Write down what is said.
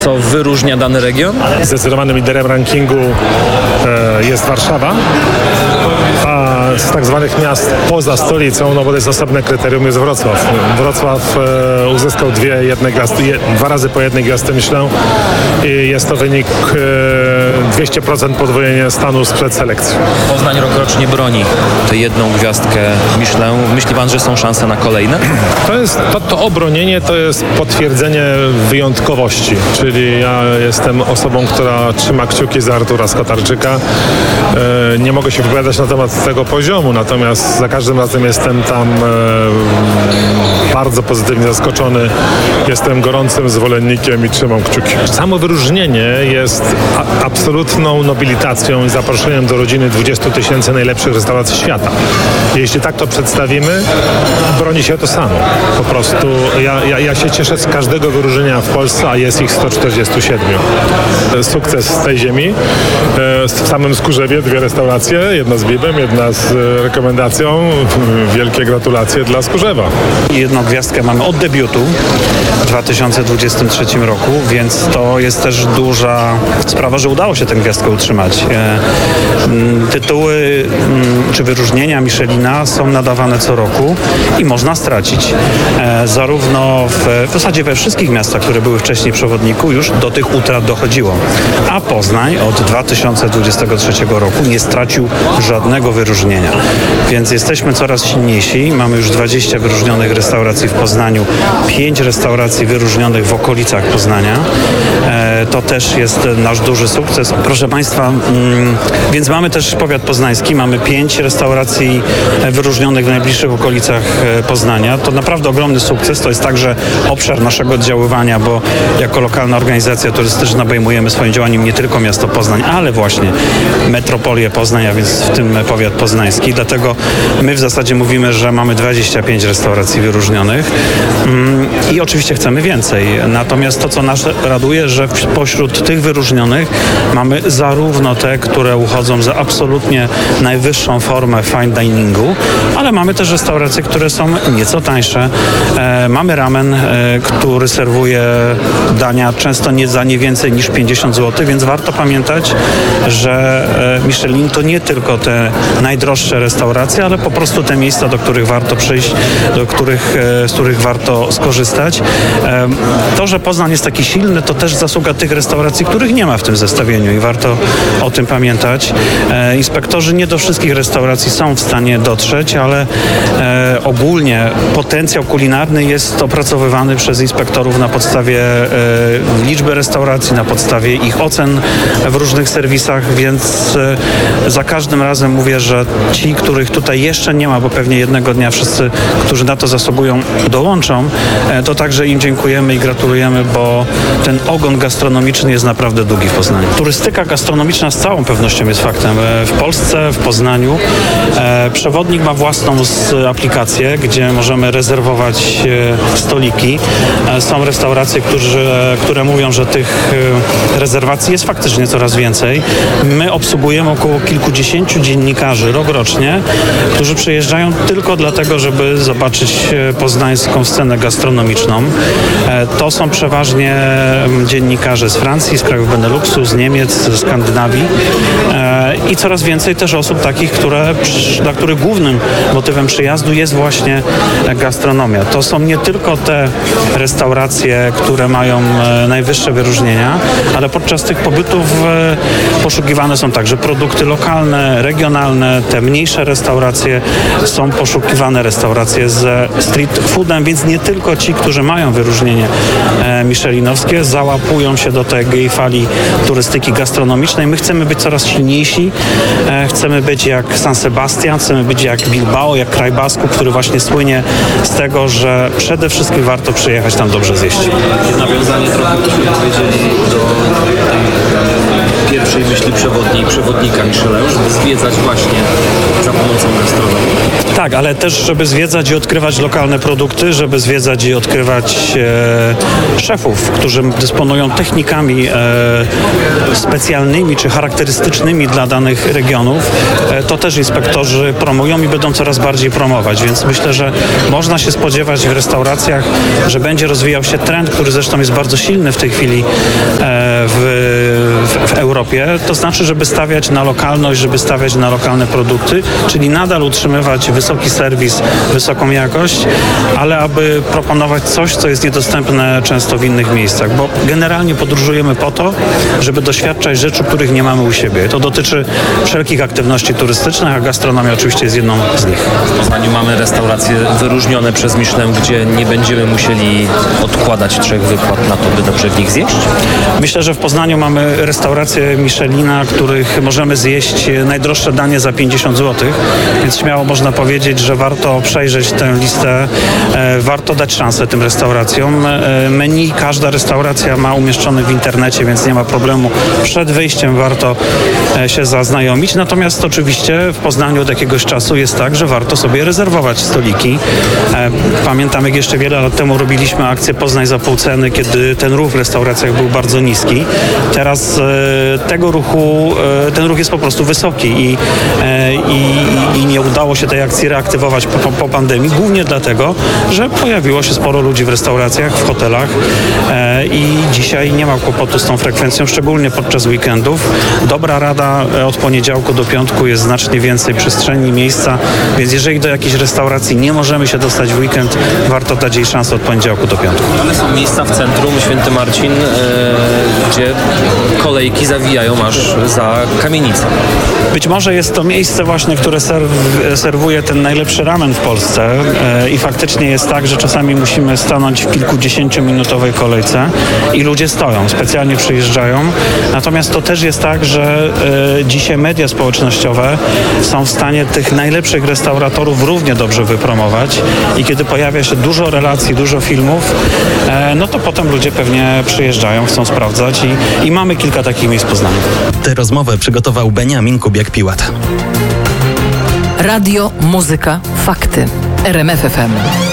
Co wyróżnia dany region? Zdecydowanym liderem rankingu jest Warszawa, a z tak zwanych miast poza stolicą, no bo to jest osobne kryterium, jest Wrocław. Wrocław uzyskał dwa razy po jednej gwiazdce Michelin i jest to wynik 200% podwojenia stanu sprzed selekcji. Poznań rokrocznie broni tę jedną gwiazdkę Michelin. Myśli pan, że są szanse na kolejne? To obronienie to jest potwierdzenie wyjątkowości, czyli ja jestem osobą, która trzyma kciuki za Artura Skotarczyka. Nie mogę się wypowiadać na temat tego poziomu, natomiast za każdym razem jestem tam bardzo pozytywnie zaskoczony. Jestem gorącym zwolennikiem i trzymam kciuki. Samo wyróżnienie jest absolutną nobilitacją i zaproszeniem do rodziny 20 000 najlepszych restauracji świata. Jeśli tak to przedstawimy, broni się to samo. Po prostu ja się cieszę z każdego wyróżnienia w Polsce, a jest ich 147. Sukces z tej ziemi. W samym Skórzewie 2 restauracje, jedna z VIP-em, jedna z rekomendacją. Wielkie gratulacje dla Skórzewa. Jedną gwiazdkę mamy od debiutu w 2023 roku, więc to jest też duża sprawa, że udało się tę gwiazdkę utrzymać. Tytuły czy wyróżnienia Michelina są nadawane co roku i można stracić. Zarówno w zasadzie we wszystkich miastach, które były wcześniej w przewodniku, już do tych utrat dochodziło. A Poznań od 2023 roku nie stracił żadnego wyróżnienia. Więc jesteśmy coraz silniejsi. Mamy już 20 wyróżnionych restauracji w Poznaniu, 5 restauracji wyróżnionych w okolicach Poznania. To też jest nasz duży sukces. Proszę Państwa, więc mamy też powiat poznański, mamy 5 restauracji wyróżnionych w najbliższych okolicach Poznania. To naprawdę ogromny sukces. To jest także obszar naszego oddziaływania, bo jako lokalna organizacja turystyczna obejmujemy swoim działaniem nie tylko miasto Poznań, ale właśnie metropolię Poznań, a więc w tym powiat poznański. Dlatego my w zasadzie mówimy, że mamy 25 restauracji wyróżnionych i oczywiście chcemy więcej. Natomiast to, co nas raduje, że pośród tych wyróżnionych mamy zarówno te, które uchodzą za absolutnie najwyższą formę fine diningu, ale mamy też restauracje, które są nieco tańsze. Mamy ramen, który serwuje dania często nie więcej niż 50 zł, więc warto pamiętać, że Michelin to nie tylko te najdroższe restauracje, ale po prostu te miejsca, do których warto przyjść, z których warto skorzystać. To, że Poznań jest taki silny, to też zasługa tych restauracji, których nie ma w tym zestawieniu i warto o tym pamiętać. Inspektorzy nie do wszystkich restauracji są w stanie dotrzeć, ale ogólnie potencjał kulinarny jest opracowywany przez inspektorów na podstawie liczby restauracji, na podstawie ich ocen w różnych serwisach, więc za każdym razem mówię, że ci, których tutaj jeszcze nie ma, bo pewnie jednego dnia wszyscy, którzy na to zasługują, dołączą, to także im dziękujemy i gratulujemy, bo ten ogon gastronomiczny jest naprawdę długi w Poznaniu. Turystyka gastronomiczna z całą pewnością jest faktem. W Polsce, w Poznaniu przewodnik ma własną aplikację, gdzie możemy rezerwować stoliki. Są restauracje, które mówią, że tych rezerwacji jest faktycznie coraz więcej. My obsługujemy około kilkudziesięciu dziennikarzy rokrocznie, którzy przyjeżdżają tylko dlatego, żeby zobaczyć poznańską scenę gastronomiczną. To są przeważnie dziennikarze z Francji, z krajów Beneluxu, z Niemiec, z Skandynawii i coraz więcej też osób takich, dla których głównym motywem przyjazdu jest właśnie gastronomia. To są nie tylko te restauracje, które mają najwyższe wyróżnienia, ale podczas tych pobytów poszukiwane są także produkty lokalne, regionalne, te mniejsze restauracje, są poszukiwane restauracje ze street foodem, więc nie tylko ci, którzy mają wyróżnienie michelinowskie, załapują się do tej fali turystyki gastronomicznej. My chcemy być coraz silniejsi, chcemy być jak San Sebastian, chcemy być jak Bilbao, jak kraj Basku, który właśnie słynie z tego, że przede wszystkim warto przyjechać tam dobrze zjeść. Nawiązanie trochę, byśmy powiedzieli, do tej pierwszej myśli przewodnika Michelin, żeby zwiedzać właśnie za pomocą gastronomii? Tak, ale też, żeby zwiedzać i odkrywać lokalne produkty, żeby zwiedzać i odkrywać szefów, którzy dysponują technikami specjalnymi czy charakterystycznymi dla danych regionów. To też inspektorzy promują i będą coraz bardziej promować, więc myślę, że można się spodziewać w restauracjach, że będzie rozwijał się trend, który zresztą jest bardzo silny w tej chwili w Europie, to znaczy, żeby stawiać na lokalność, żeby stawiać na lokalne produkty, czyli nadal utrzymywać wysoki serwis, wysoką jakość, ale aby proponować coś, co jest niedostępne często w innych miejscach, bo generalnie podróżujemy po to, żeby doświadczać rzeczy, których nie mamy u siebie. To dotyczy wszelkich aktywności turystycznych, a gastronomia oczywiście jest jedną z nich. W Poznaniu mamy restauracje wyróżnione przez Michelin, gdzie nie będziemy musieli odkładać 3 wypłat na to, by dobrze w nich zjeść? Myślę, że w Poznaniu mamy restauracje Michelina, których możemy zjeść najdroższe danie za 50 zł, więc śmiało można powiedzieć, że warto przejrzeć tę listę, warto dać szansę tym restauracjom. Menu każda restauracja ma umieszczone w internecie, więc nie ma problemu. Przed wyjściem warto się zaznajomić. Natomiast oczywiście w Poznaniu od jakiegoś czasu jest tak, że warto sobie rezerwować stoliki. Pamiętam, jak jeszcze wiele lat temu robiliśmy akcję Poznań za pół ceny, kiedy ten ruch w restauracjach był bardzo niski. Teraz ten ruch jest po prostu wysoki i nie udało się tej akcji reaktywować po pandemii, głównie dlatego, że pojawiło się sporo ludzi w restauracjach, w hotelach i dzisiaj nie ma kłopotu z tą frekwencją, szczególnie podczas weekendów. Dobra rada, od poniedziałku do piątku jest znacznie więcej przestrzeni, miejsca, więc jeżeli do jakiejś restauracji nie możemy się dostać w weekend, warto dać jej szansę od poniedziałku do piątku. Ale są miejsca w centrum, Święty Marcin, gdzie kolejki zawijają aż za kamienicę. Być może jest to miejsce właśnie, które serwuje ten najlepszy ramen w Polsce i faktycznie jest tak, że czasami musimy stanąć w kilkudziesięciominutowej kolejce i ludzie stoją, specjalnie przyjeżdżają. Natomiast to też jest tak, że dzisiaj media społecznościowe są w stanie tych najlepszych restauratorów równie dobrze wypromować i kiedy pojawia się dużo relacji, dużo filmów, no to potem ludzie pewnie przyjeżdżają, chcą sprawdzać i mamy kilka takich miejsc w Poznaniu. Tę rozmowę przygotował Beniamin Kubiak-Piłat. Radio, muzyka, fakty. RMF FM.